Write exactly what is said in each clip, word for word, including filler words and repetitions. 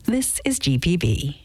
This is G P B.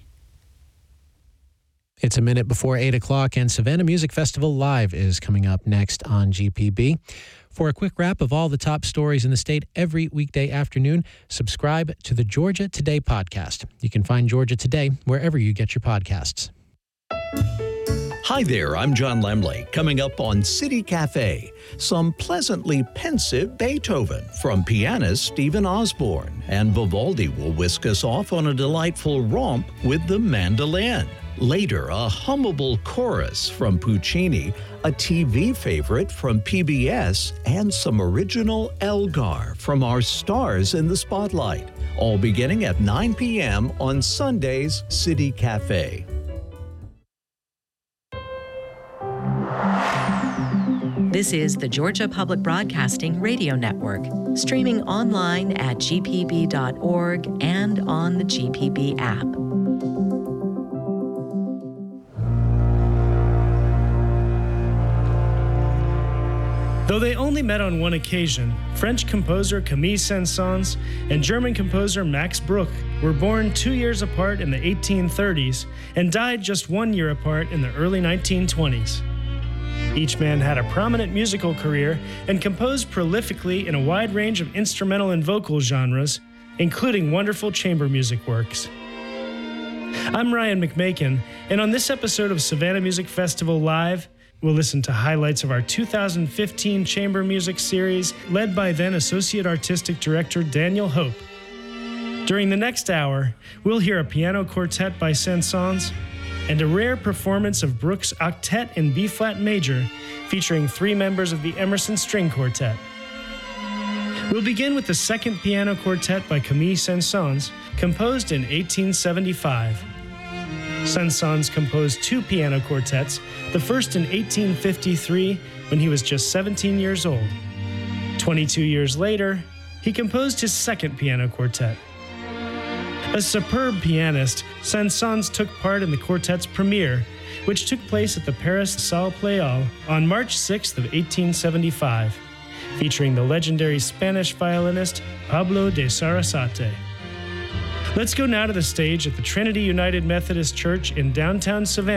It's a minute before eight o'clock, and Savannah Music Festival Live is coming up next on G P B. For a quick wrap of all the top stories in the state every weekday afternoon, subscribe to the Georgia Today podcast. You can find Georgia Today wherever you get your podcasts. Hi there, I'm John Lemley. Coming up on City Cafe, some pleasantly pensive Beethoven from pianist Stephen Osborne, and Vivaldi will whisk us off on a delightful romp with the mandolin. Later, a hummable chorus from Puccini, a T V favorite from P B S, and some original Elgar from our stars in the spotlight. All beginning at nine p.m. on Sunday's City Cafe. This is the Georgia Public Broadcasting Radio Network, streaming online at g p b dot org and on the G P B app. Though they only met on one occasion, French composer Camille Saint-Saëns and German composer Max Bruch were born two years apart in the eighteen thirties and died just one year apart in the early nineteen twenties. Each man had a prominent musical career and composed prolifically in a wide range of instrumental and vocal genres, including wonderful chamber music works. I'm Ryan McMakin, and on this episode of Savannah Music Festival Live, we'll listen to highlights of our two thousand fifteen chamber music series led by then Associate Artistic Director Daniel Hope. During the next hour, we'll hear a piano quartet by Saint-Saëns and a rare performance of Bruch's Octet in B-flat major featuring three members of the Emerson String Quartet. We'll begin with the second piano quartet by Camille Saint-Saëns, composed in eighteen seventy-five. Saint-Saëns composed two piano quartets, the first in eighteen fifty-three when he was just seventeen years old. twenty-two years later, he composed his second piano quartet. A superb pianist, Saint-Saëns took part in the quartet's premiere, which took place at the Paris Salle Pleyel on March sixth of eighteen seventy-five, featuring the legendary Spanish violinist Pablo de Sarasate. Let's go now to the stage at the Trinity United Methodist Church in downtown Savannah